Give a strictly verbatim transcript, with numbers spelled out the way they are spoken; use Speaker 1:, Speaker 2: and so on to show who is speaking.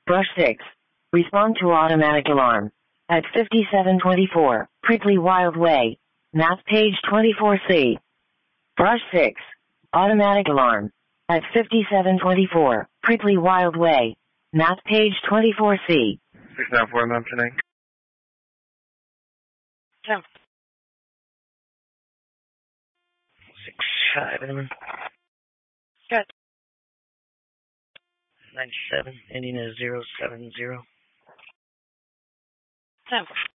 Speaker 1: Brush six. Respond to automatic alarm. At fifty-seven twenty-four, Prickly Wild Way. Map page twenty-four C. Brush six. Automatic alarm. At fifty-seven twenty-four, Prickly Wild Way. Map page twenty-four C.
Speaker 2: six nine four, ma'am, today.
Speaker 3: Yeah. Six five, Edmund. Got ninety-seven, ending in zero seven zero. Ten.